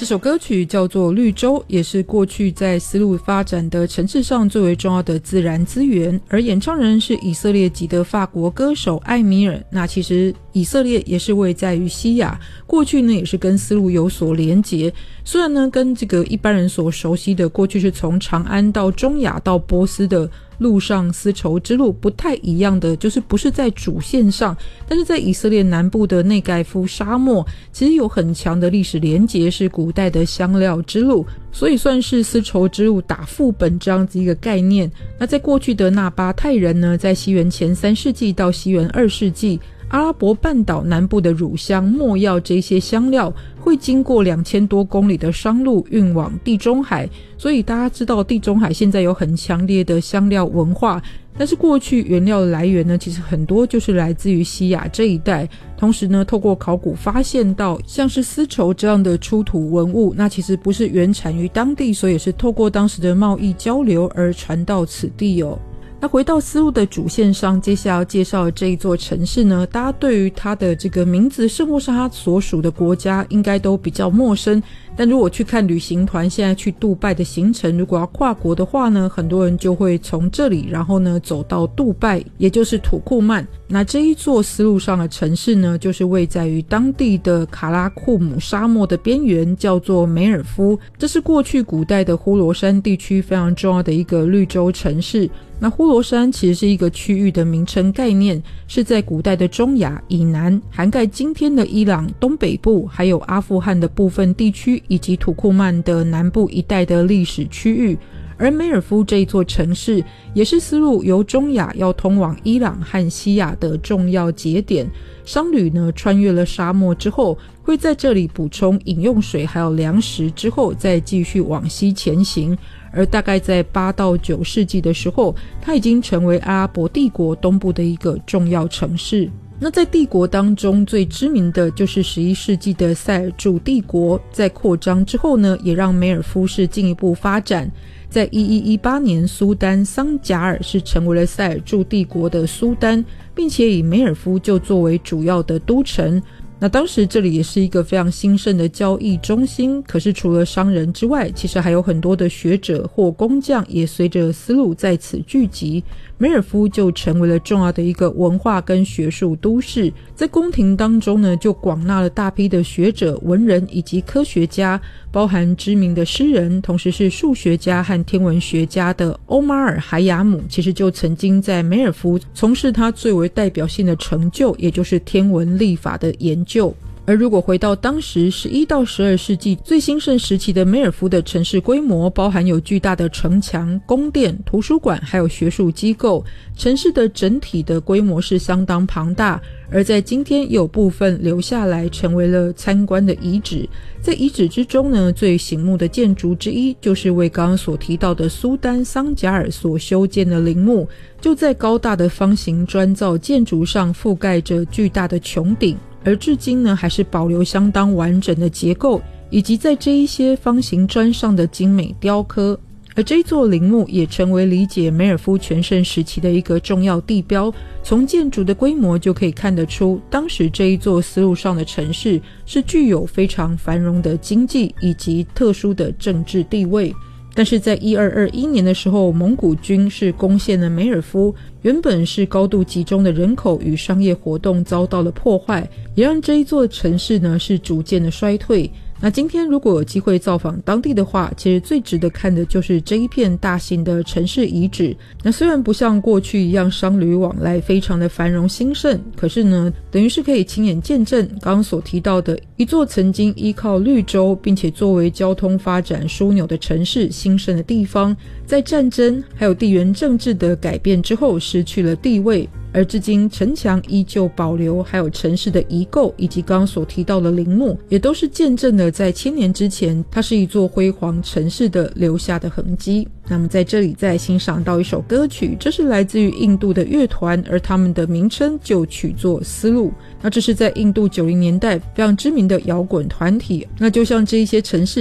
首歌曲叫做绿洲，也是过去在丝路发展的城市上最为重要的自然资源，而演唱人是以色列籍的法国歌手艾米尔。那其实以色列也是位在于西亚，过去呢也是跟丝路有所连结，虽然呢跟这个一般人所熟悉的过去是从长安到中亚到波斯的路上丝绸之路不太一样的，就是不是在主线上，但是在以色列南部的内盖夫沙漠其实有很强的历史连结，是古代的香料之路，所以算是丝绸之路打副本这样子一个概念。那在过去的纳巴泰人呢，在西元前3世纪到西元2世纪，阿拉伯半岛南部的乳香、没药这些香料会经过2000多公里的商路运往地中海，所以大家知道地中海现在有很强烈的香料文化，但是过去原料的来源呢，其实很多就是来自于西亚这一带。同时呢，透过考古发现到像是丝绸这样的出土文物，那其实不是原产于当地，所以也是透过当时的贸易交流而传到此地哦。那回到丝路的主线上，接下来要介绍的这一座城市呢，大家对于它的这个名字甚或是它所属的国家应该都比较陌生，但如果去看旅行团现在去杜拜的行程，如果要跨国的话呢，很多人就会从这里然后呢走到杜拜，也就是土库曼。那这一座丝路上的城市呢，就是位在于当地的卡拉库姆沙漠的边缘，叫做梅尔夫。这是过去古代的呼罗珊地区非常重要的一个绿洲城市。那呼罗珊其实是一个区域的名称概念，是在古代的中亚以南，涵盖今天的伊朗东北部，还有阿富汗的部分地区，以及土库曼的南部一带的历史区域。而梅尔夫这一座城市也是丝路由中亚要通往伊朗和西亚的重要节点，商旅呢穿越了沙漠之后，会在这里补充饮用水还有粮食，之后再继续往西前行。而大概在8到9世纪的时候，它已经成为阿拉伯帝国东部的一个重要城市。那在帝国当中最知名的就是11世纪的塞尔柱帝国，在扩张之后呢，也让梅尔夫是进一步发展。在1118年，苏丹桑贾尔是成为了塞尔柱帝国的苏丹，并且以梅尔夫就作为主要的都城。那当时这里也是一个非常兴盛的交易中心，可是除了商人之外，其实还有很多的学者或工匠也随着丝路在此聚集，梅尔夫就成为了重要的一个文化跟学术都市。在宫廷当中呢，就广纳了大批的学者、文人以及科学家，包含知名的诗人，同时是数学家和天文学家的欧马尔·海雅姆，其实就曾经在梅尔夫从事他最为代表性的成就，也就是天文历法的研究。而如果回到当时11到12世纪最兴盛时期的梅尔夫的城市规模，包含有巨大的城墙、宫殿、图书馆还有学术机构，城市的整体的规模是相当庞大，而在今天也有部分留下来成为了参观的遗址。在遗址之中呢，最醒目的建筑之一就是为刚刚所提到的苏丹桑贾尔所修建的陵墓，就在高大的方形砖造建筑上覆盖着巨大的穹顶，而至今呢还是保留相当完整的结构，以及在这一些方形砖上的精美雕刻。而这座陵墓也成为理解梅尔夫全盛时期的一个重要地标，从建筑的规模就可以看得出，当时这一座丝路上的城市是具有非常繁荣的经济以及特殊的政治地位。但是在1221年的时候，蒙古军是攻陷了梅尔夫，原本是高度集中的人口与商业活动遭到了破坏，也让这一座城市呢是逐渐的衰退。那今天如果有机会造访当地的话，其实最值得看的就是这一片大型的城市遗址。那虽然不像过去一样商旅往来非常的繁荣兴盛，可是呢等于是可以亲眼见证刚刚所提到的一座曾经依靠绿洲并且作为交通发展枢纽的城市兴盛的地方，在战争还有地缘政治的改变之后失去了地位，而至今城墙依旧保留，还有城市的遗构以及刚刚所提到的陵墓，也都是见证了在1000年之前它是一座辉煌城市的留下的痕迹。那么在这里再欣赏到一首歌曲，这是来自于印度的乐团，而他们的名称就取作丝路。那这是在印度90年代非常知名的摇滚团体，那就像这一些城市